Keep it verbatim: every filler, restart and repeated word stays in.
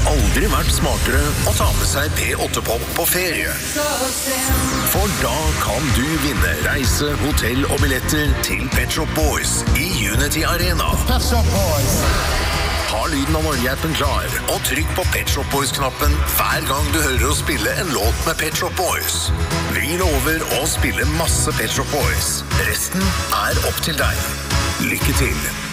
aldri vært smartere å ta med seg P åtte Pop på ferie. For da kan du vinne reise, hotell og billetter til Pet Shop Boys i Unity Arena. Pet Shop Boys. Ha lyden av Norge-appen klar, og trykk på Pet Shop Boys-knappen hver gang du hører å spille en låt med Pet Shop Boys. Vi lover å spille masse Pet Shop Boys. Resten er opp til deg. Lykke til!